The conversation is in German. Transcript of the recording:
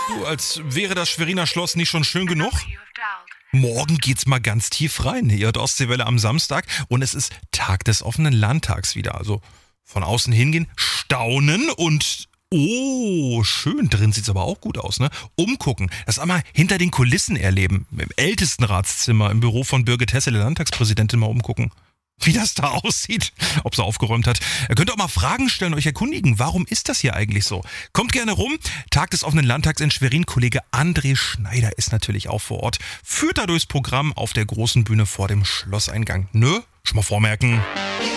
Du, als wäre das Schweriner Schloss nicht schon schön genug? Morgen geht's mal ganz tief rein. Hier hört Ostseewelle am Samstag und es ist Tag des offenen Landtags wieder. Also von außen hingehen, staunen und oh, schön, drin sieht's aber auch gut aus, ne? Umgucken, das einmal hinter den Kulissen erleben. Im Ältestenratszimmer, im Büro von Birgit Hesse, der Landtagspräsidentin, mal umgucken. Wie das da aussieht, ob sie aufgeräumt hat. Ihr könnt auch mal Fragen stellen, euch erkundigen. Warum ist das hier eigentlich so? Kommt gerne rum. Tag des offenen Landtags in Schwerin. Kollege André Schneider ist natürlich auch vor Ort. Führt da durchs Programm auf der großen Bühne vor dem Schlosseingang. Nö? Schon mal vormerken.